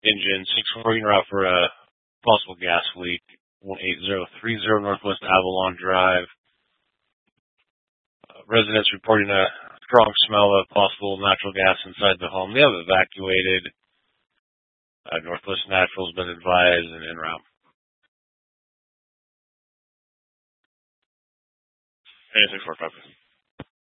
engine, 614 route for a possible gas leak, 18030 Northwest Avalon Drive. Residents reporting a strong smell of possible natural gas inside the home. They have evacuated. Northwest Natural has been advised and en route. Anything for copy.